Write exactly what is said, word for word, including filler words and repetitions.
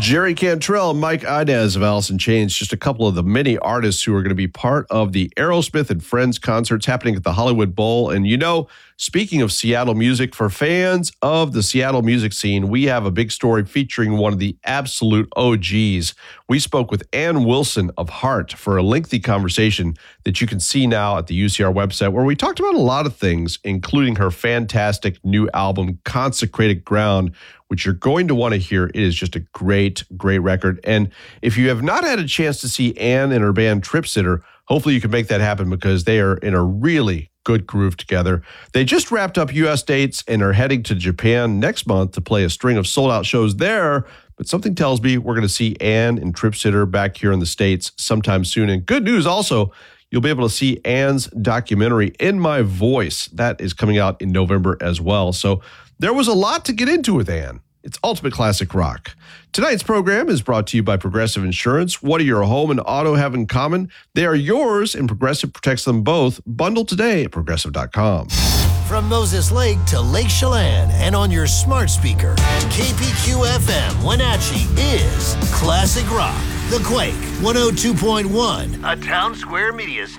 Jerry Cantrell, Mike Inez of Alice in Chains, just a couple of the many artists who are going to be part of the Aerosmith and Friends concerts happening at the Hollywood Bowl. And you know, speaking of Seattle music, for fans of the Seattle music scene, we have a big story featuring one of the absolute O Gs. We spoke with Ann Wilson of Heart for a lengthy conversation that you can see now at the U C R website, where we talked about a lot of things, including her fantastic new album, Consecrated Ground, which you're going to want to hear. It is just a great, great record. And if you have not had a chance to see Ann and her band Trip Sitter, hopefully you can make that happen because they are in a really good groove together. They just wrapped up U S dates and are heading to Japan next month to play a string of sold-out shows there. But something tells me we're going to see Ann and Trip Sitter back here in the States sometime soon. And good news also, you'll be able to see Ann's documentary, In My Voice. That is coming out in November as well. So there was a lot to get into with Ann. It's Ultimate Classic Rock. Tonight's program is brought to you by Progressive Insurance. What do your home and auto have in common? They are yours, and Progressive protects them both. Bundle today at progressive dot com. From Moses Lake to Lake Chelan and on your smart speaker, K P Q F M Wenatchee is Classic Rock. The Quake one oh two point one, a Town Square Media station.